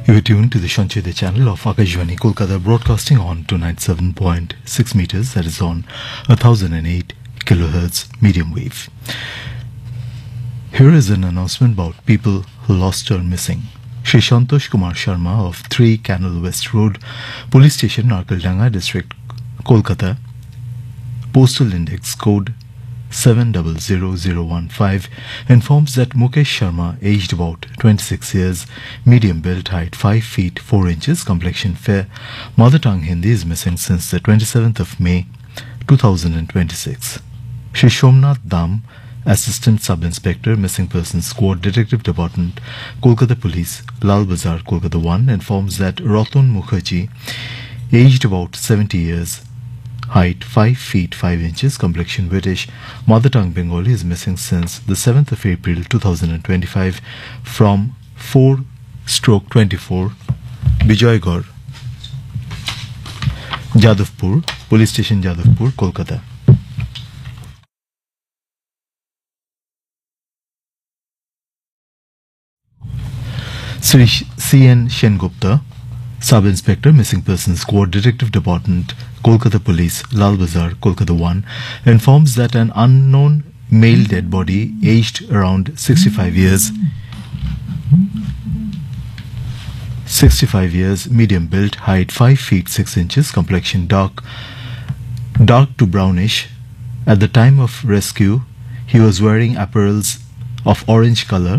You are tuned to the Shanchide channel of Akashvani Kolkata, broadcasting on 297.6 meters, that is on 1008 kilohertz medium wave. Here is an announcement about people who lost or missing. Shri Shantosh Kumar Sharma of 3 Canal West Road, Police Station, Narkaldanga District, Kolkata, Postal Index Code 700015, informs that Mukesh Sharma, aged about 26 years, medium build, height 5 feet 4 inches, complexion fair, mother tongue Hindi, is missing since the 27th of May 2026. Shri Shomnath Dam, Assistant Sub-Inspector, Missing Persons Squad, Detective Department, Kolkata Police, Lal Bazar, Kolkata 1, informs that Ratan Mukherjee, aged about 70 years, height 5 feet 5 inches, complexion British, mother tongue Bengali, is missing since the 7th of April 2025 from 4/24 Bijoygor, Jadavpur, Police Station Jadavpur, Kolkata. Sri C.N. Shengupta, Sub-Inspector, Missing Persons Squad, Detective Department, Kolkata Police, Lal Bazar, Kolkata 1, informs that an unknown male dead body, aged around 65 years, medium build, height 5 feet 6 inches, complexion dark to brownish. At the time of rescue, he was wearing apparels of orange color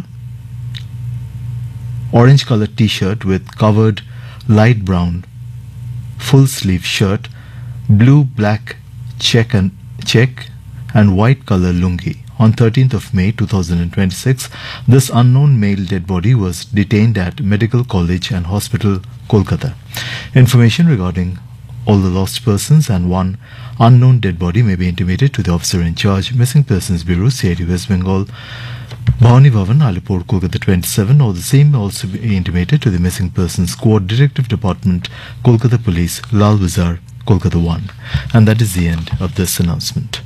t-shirt with covered light brown full sleeve shirt, blue black check and white color lungi. On 13th of May 2026, this unknown male dead body was detained at Medical College and Hospital, Kolkata. Information regarding all the lost persons and one unknown dead body may be intimated to the officer in charge, Missing Persons Bureau, CID West Bengal, Bhavani Bhavan, Alipur, Kolkata 27, or the same may also be intimated to the Missing Persons Squad, Detective Department, Kolkata Police, Lal Bazar, Kolkata 1. And that is the end of this announcement.